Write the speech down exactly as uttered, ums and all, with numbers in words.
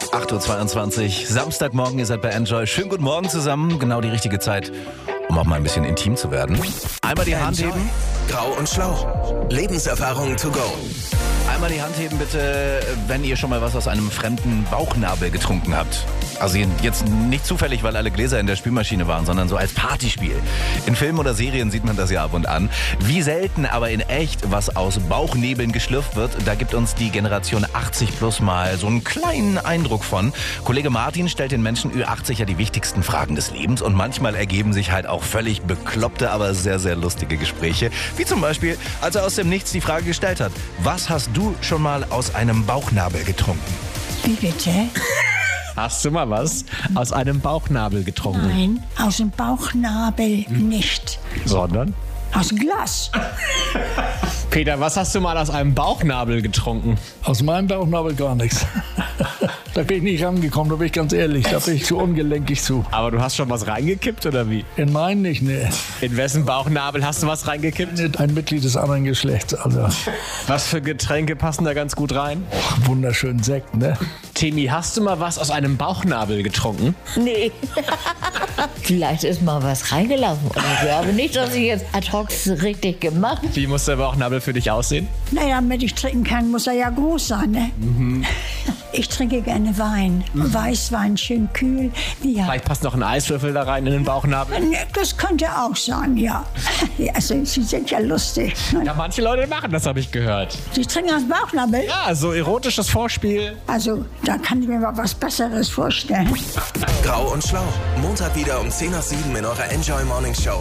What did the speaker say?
acht Uhr zweiundzwanzig, Samstagmorgen, ihr seid bei Enjoy. Schönen guten Morgen zusammen, genau die richtige Zeit, um auch mal ein bisschen intim zu werden. Einmal die Hand heben. Grau und Schlau. Lebenserfahrung to go. Einmal die Hand heben bitte, wenn ihr schon mal was aus einem fremden Bauchnabel getrunken habt. Also jetzt nicht zufällig, weil alle Gläser in der Spülmaschine waren, sondern so als Partyspiel. In Filmen oder Serien sieht man das ja ab und an. Wie selten aber in echt was aus Bauchnebeln geschlürft wird, da gibt uns die Generation achtzig plus mal so einen kleinen Eindruck von. Kollege Martin stellt den Menschen Ü achtzig ja die wichtigsten Fragen des Lebens und manchmal ergeben sich halt auch völlig bekloppte, aber sehr, sehr lustige Gespräche. Wie zum Beispiel, als er aus dem Nichts die Frage gestellt hat: Was hast du schon mal aus einem Bauchnabel getrunken? Wie bitte? Hast du mal was aus einem Bauchnabel getrunken? Nein, aus dem Bauchnabel nicht. Sondern? Aus dem Glas. Peter, was hast du mal aus einem Bauchnabel getrunken? Aus meinem Bauchnabel gar nichts. Da bin ich nicht rangekommen, da bin ich ganz ehrlich. Da bin ich zu ungelenkig zu. Aber du hast schon was reingekippt, oder wie? In meinen nicht, ne. In wessen Bauchnabel hast du was reingekippt? Ein Mitglied des anderen Geschlechts, also. Was für Getränke passen da ganz gut rein? Oh, wunderschönen Sekt, ne. Timi, hast du mal was aus einem Bauchnabel getrunken? Nee. Vielleicht ist mal was reingelaufen oder so, aber nicht, dass ich jetzt ad hoc richtig gemacht. Wie muss der Bauchnabel für dich aussehen? Naja, damit ich trinken kann, muss er ja groß sein, ne? Mhm. Ich trinke gerne Wein. Mhm. Weißwein, schön kühl. Ja. Vielleicht passt noch ein Eiswürfel da rein in den Bauchnabel. Das könnte auch sein, ja. Also, Sie sind ja lustig. Ja, manche Leute machen das, habe ich gehört. Sie trinken aus dem Bauchnabel? Ja, so erotisches Vorspiel. Also, da kann ich mir mal was Besseres vorstellen. Grau und Schlau. Montag wieder um zehn nach sieben in eurer Enjoy Morning Show.